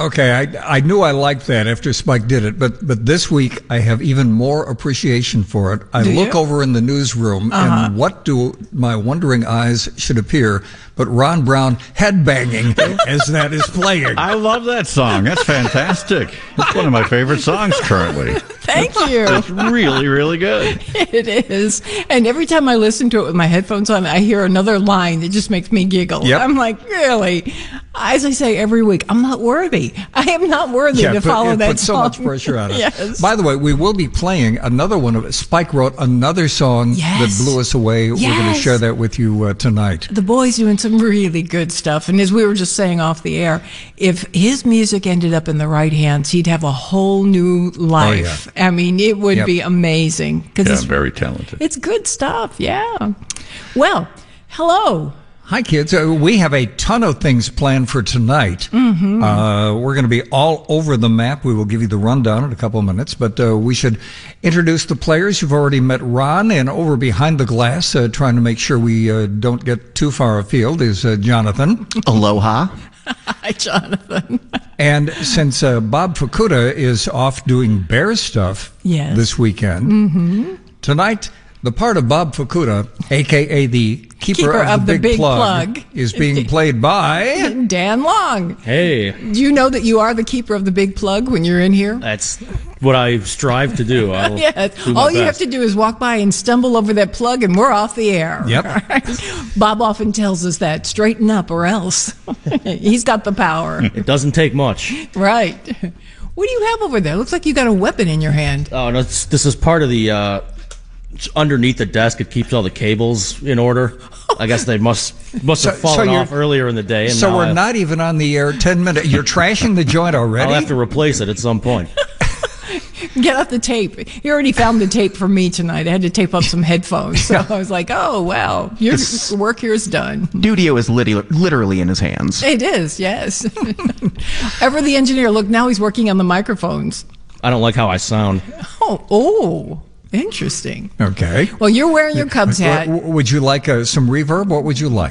Okay, I knew I liked that after Spike did it, but this week I have even more appreciation for it. I look over in the newsroom, and what do my wondering eyes should appear but Ron Brown headbanging as that is playing. I love that song. That's fantastic. It's one of my favorite songs currently. Thank you. It's really, really good. It is. And every time I listen to it with my headphones on, I hear another line that just makes me giggle. Yep. I'm like, really? As I say every week, I'm not worthy. I am not worthy to follow that song. Put so much pressure on it. Yes. By the way, we will be playing another one of it. Spike wrote another song that blew us away. Yes. We're going to share that with you tonight. The boy's doing some really good stuff. And as we were just saying off the air, if his music ended up in the right hands, he'd have a whole new life. Oh, yeah. I mean, it would be amazing. It's very talented. It's good stuff, yeah. Well, hello. Hi, kids. We have a ton of things planned for tonight. Mm-hmm. We're going to be all over the map. We will give you the rundown in a couple of minutes, but we should introduce the players. You've already met Ron, and over behind the glass, trying to make sure we don't get too far afield, is Jonathan. Aloha. Hi, Jonathan. And since Bob Fukuda is off doing bear stuff this weekend, tonight, the part of Bob Fukuda, a.k.a. the Keeper of the Big Plug, is being played by Dan Long. Hey. Do you know that you are the Keeper of the Big Plug when you're in here? That's what I strive to do. Yes. All you have to do is walk by and stumble over that plug, and we're off the air. Yep. Right? Bob often tells us that. Straighten up or else. He's got the power. It doesn't take much. Right. What do you have over there? Looks like you got a weapon in your hand. Oh, no, this is part of the... underneath the desk, it keeps all the cables in order. I guess they must have fallen off earlier in the day. And so we're not even on the air 10 minutes. You're trashing the joint already? I'll have to replace it at some point. Get out the tape. You already found the tape for me tonight. I had to tape up some headphones. So I was like, oh, well, your work here is done. Dudio is literally in his hands. It is, yes. Ever the engineer, look, now he's working on the microphones. I don't like how I sound. Oh. Interesting. Okay. Well, you're wearing your Cubs hat. Would you like some reverb? What would you like?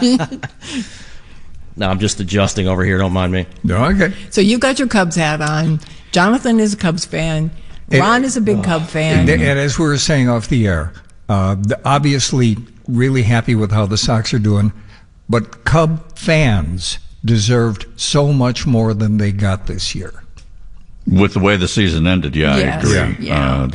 No, I'm just adjusting over here. Don't mind me. Okay. So you've got your Cubs hat on. Jonathan is a Cubs fan. Ron is a big Cub fan. And as we were saying off the air, obviously really happy with how the Sox are doing, but Cub fans deserved so much more than they got this year. With the way the season ended, I agree. Yeah.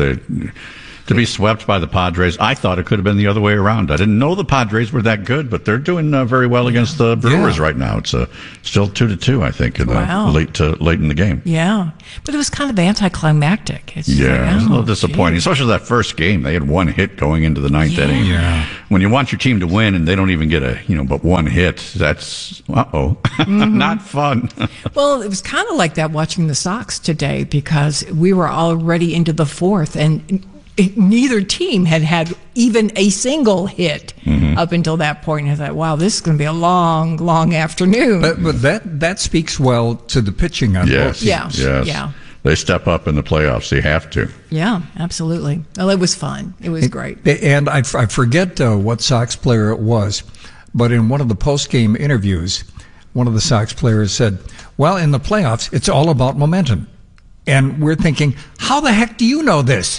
To be swept by the Padres, I thought it could have been the other way around. I didn't know the Padres were that good, but they're doing very well against the Brewers right now. It's still 2-2, I think, late in the game. Yeah, but it was kind of anticlimactic. It was a little disappointing, especially that first game. They had one hit going into the ninth inning. Yeah. When you want your team to win and they don't even get but one hit, that's not fun. Well, it was kind of like that watching the Sox today because we were already into the fourth and neither team had even a single hit up until that point. And I thought, wow, this is going to be a long, long afternoon. But that speaks well to the pitching on both teams. Yeah. They step up in the playoffs. They have to. Yeah, absolutely. Well, it was fun. It was great. And I forget what Sox player it was, but in one of the post-game interviews, one of the Sox players said, well, in the playoffs, it's all about momentum. And we're thinking, how the heck do you know this?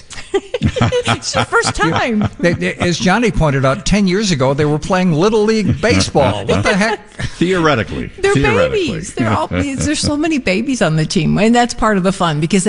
It's the first time. As Johnny pointed out, 10 years ago, they were playing Little League Baseball. What the heck? Theoretically. They're babies. There's so many babies on the team. And that's part of the fun because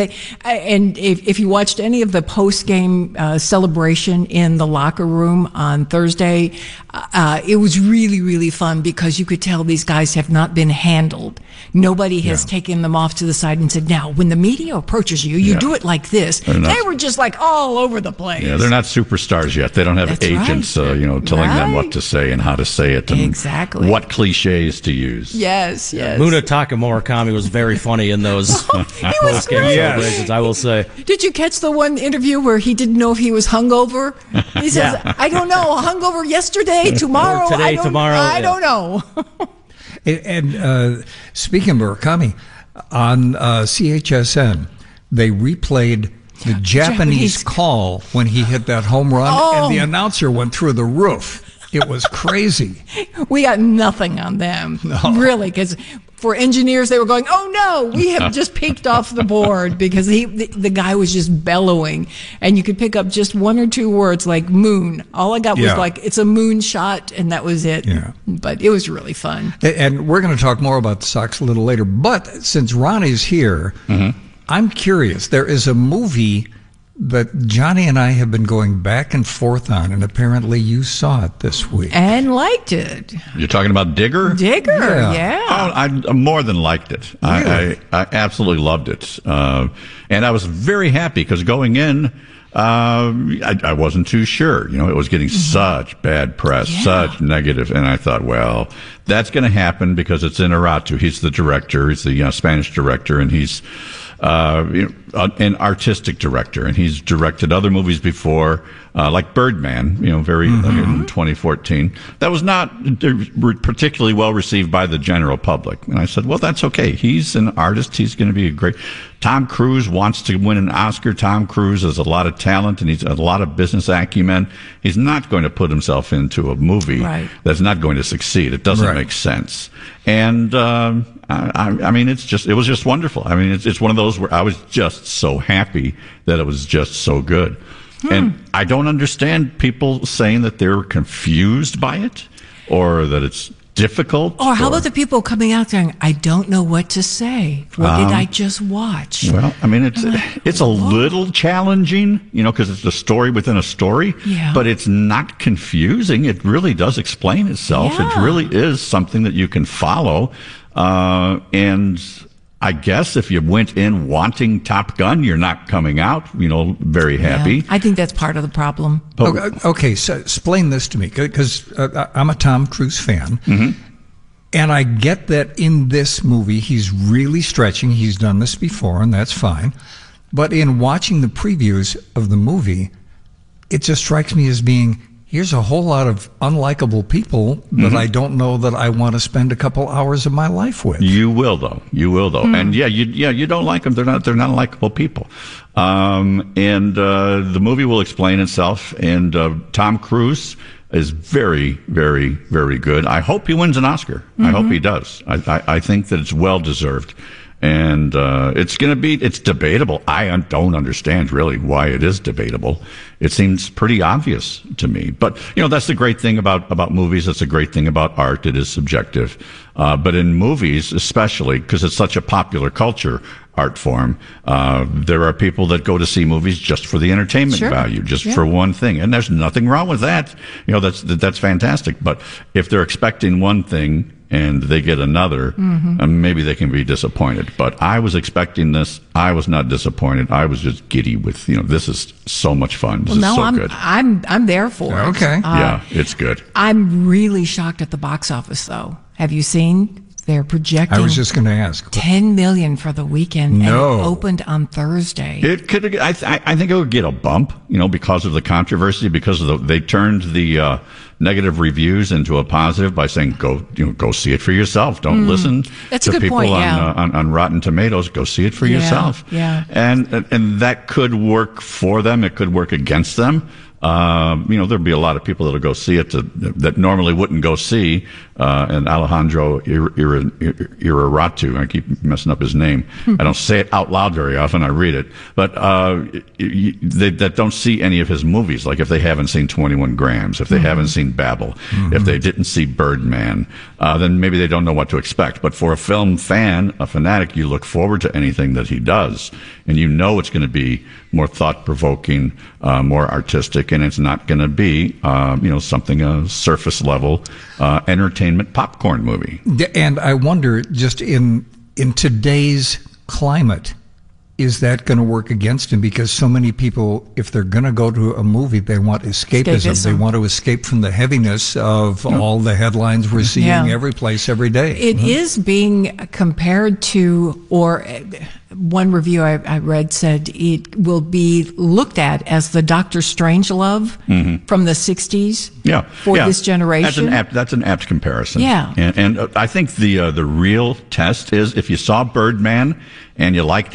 if you watched any of the post-game celebration in the locker room on Thursday, it was really, really fun because you could tell these guys have not been handled. Nobody has taken them off to the side and said, now, when the media approaches you, you do it like this. They were just like all over the place. Yeah, they're not superstars yet. They don't have agents, telling them what to say and how to say it and what cliches to use. Yes. Munetaka Murakami was very funny in those post-game celebrations, I will say. Did you catch the one interview where he didn't know if he was hungover? He says, I don't know, hungover yesterday, tomorrow, tomorrow. I don't know. And speaking of Murakami, on CHSN, they replayed the Japanese call when he hit that home run, and the announcer went through the roof. It was crazy. We got nothing on them, really, because for engineers, they were going, "Oh no, we have just peeked off the board," because the guy was just bellowing, and you could pick up just one or two words like "moon." All I got was like, "It's a moon shot," and that was it. Yeah. But it was really fun. And we're going to talk more about the Sox a little later. But since Ronnie's here, I'm curious. There is a movie that Johnny and I have been going back and forth on, and apparently you saw it this week. And liked it. You're talking about Digger? Digger, yeah. Oh, I more than liked it. Really? I absolutely loved it. And I was very happy because going in, I wasn't too sure. You know, it was getting such bad press, such negative. And I thought, well, that's going to happen because it's Inarritu. He's the director. He's the Spanish director, and he's an artistic director, and he's directed other movies before, like Birdman, in 2014. That was not particularly well received by the general public. And I said, well, that's okay. He's an artist. He's going to be a great. Tom Cruise wants to win an Oscar. Tom Cruise has a lot of talent, and he's a lot of business acumen. He's not going to put himself into a movie that's not going to succeed. It doesn't make sense. And I mean, it was just wonderful. I mean, it's one of those where I was just so happy that it was just so good. And I don't understand people saying that they're confused by it or that it's difficult. Or how about the people coming out saying, I don't know what to say. What did I just watch? Well, I mean, it's a little challenging, because it's a story within a story, but it's not confusing. It really does explain itself. It really is something that you can follow. And I guess if you went in wanting Top Gun, you're not coming out, very happy. Yeah, I think that's part of the problem. Okay, so explain this to me, because I'm a Tom Cruise fan, and I get that in this movie he's really stretching. He's done this before, and that's fine. But in watching the previews of the movie, it just strikes me as being, here's a whole lot of unlikable people that I don't know that I want to spend a couple hours of my life with. You will though. And you don't like them. They're not likable people. And the movie will explain itself. And Tom Cruise is very, very, very good. I hope he wins an Oscar. I hope he does. I think that it's well deserved. And it's debatable. I don't understand really why it is debatable. It seems pretty obvious to me. But, that's the great thing about movies. That's the great thing about art. It is subjective. But in movies, especially, because it's such a popular culture, art form, there are people that go to see movies just for the entertainment value, just for one thing. And there's nothing wrong with that. That's fantastic. But if they're expecting one thing and they get another, maybe they can be disappointed. But I was expecting this. I was not disappointed. I was just giddy with, this is so much fun. This is so good. I'm there for it. Okay. Yeah, it's good. I'm really shocked at the box office, though. Have you seen? They're projecting. I was just going to ask. 10 million for the weekend. No. And it opened on Thursday. It could. I think it would get a bump, because of the controversy, because they turned the negative reviews into a positive by saying go see it for yourself. Don't listen to people on Rotten Tomatoes. Go see it for yourself. Yeah. And that could work for them. It could work against them. There'll be a lot of people that'll go see it that normally wouldn't go see. And Alejandro Inarritu, I keep messing up his name. I don't say it out loud very often. I read it, but that don't see any of his movies. Like if they haven't seen 21 Grams, if they haven't seen Babel, if they didn't see Birdman, then maybe they don't know what to expect. But for a film fan, a fanatic, you look forward to anything that he does, and it's going to be more thought-provoking, more artistic, and it's not going to be, something a surface level entertainment popcorn movie. And I wonder, just in today's climate, is that going to work against him? Because so many people, if they're going to go to a movie, they want escapism. They want to escape from the heaviness of all the headlines we're seeing every place, every day. It is being compared to, or one review I read said it will be looked at as the Dr. Strangelove from the 60s for this generation. That's an apt comparison. Yeah. And I think the real test is if you saw Birdman and you liked it,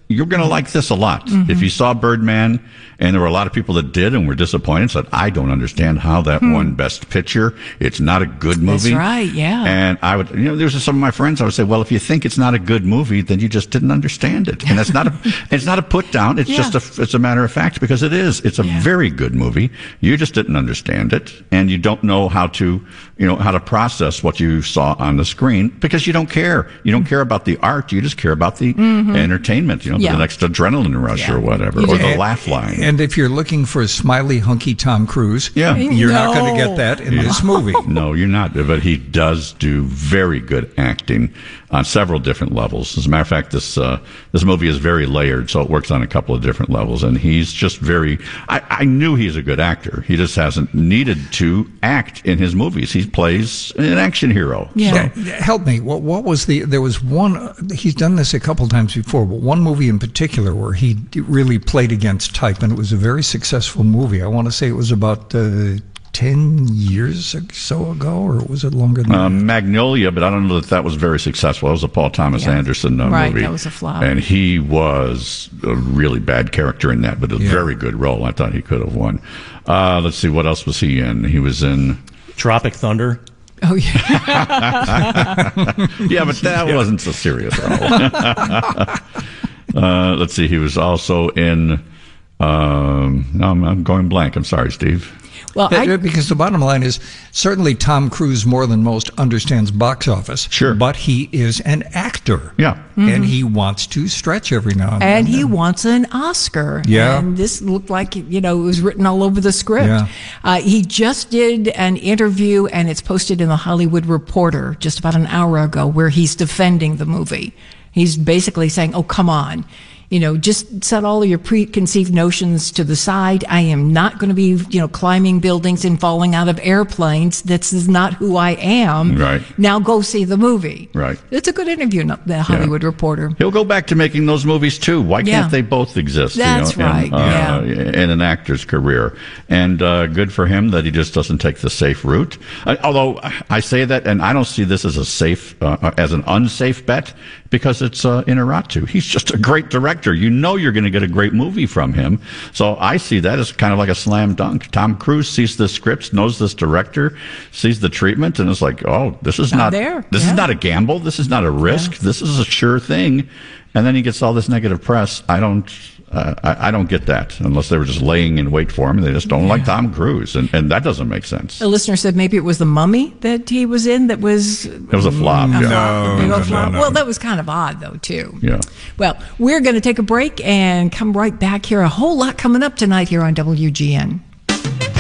you're going to like this a lot. If you saw Birdman, and there were a lot of people that did and were disappointed, said, I don't understand how that won Best Picture. It's not a good movie. That's right, yeah. And I would, there's some of my friends, I would say, well, if you think it's not a good movie, then you just didn't understand it. And it's not a put down. It's just it's a matter of fact, because it is. It's a very good movie. You just didn't understand it, and you don't know how to process what you saw on the screen, because you don't care. You don't care about the art. You just care about the entertainment, the next adrenaline rush or whatever, or the laugh line. And if you're looking for a smiley, hunky Tom Cruise, you're not going to get that in this movie. No, you're not. But he does do very good acting on several different levels. As a matter of fact, this movie is very layered, so it works on a couple of different levels. And he's just I knew he's a good actor. He just hasn't needed to act in his movies. He plays an action hero. Yeah. So. Help me. What was there was one, he's done this a couple times before, but one movie in particular where he really played against type, and it was a very successful movie. I want to say it was about 10 years or so ago, or was it longer than that? Magnolia, but I don't know that was very successful. It was a Paul Thomas Anderson movie. Right, that was a flop. And he was a really bad character in that, but a very good role. I thought he could have won. Let's see, what else was he in? He was in Tropic Thunder. Oh, yeah. Yeah, but that wasn't so serious at all. Let's see, he was also in... I'm going blank. I'm sorry, Steve. Well, because the bottom line is, certainly Tom Cruise, more than most, understands box office. Sure. But he is an actor. Yeah. And he wants to stretch every now and then. And he wants an Oscar. Yeah. And this looked like, it was written all over the script. Yeah. He just did an interview, and it's posted in the Hollywood Reporter just about an hour ago, where he's defending the movie. He's basically saying, oh, come on. Just set all of your preconceived notions to the side. I am not going to be, climbing buildings and falling out of airplanes. This is not who I am. Right. Now go see the movie. Right. It's a good interview in the Hollywood Reporter. He'll go back to making those movies too. Why can't they both exist? That's right. In an actor's career. And good for him that he just doesn't take the safe route. Although I say that, and I don't see this as as an unsafe bet, because it's Inarritu. He's just a great director. You're going to get a great movie from him. So I see that as kind of like a slam dunk. Tom Cruise sees the scripts, knows this director, sees the treatment, and it's like, oh, this is not is not a gamble. This is not a risk. Yeah. This is a sure thing. And then he gets all this negative press. I don't get that, unless they were just laying in wait for him and they just don't like Tom Cruise, and that doesn't make sense. The listener said maybe it was The Mummy that he was in that was... It was a flop. No. Well, that was kind of odd, though, too. Yeah. Well, we're going to take a break and come right back here. A whole lot coming up tonight here on WGN.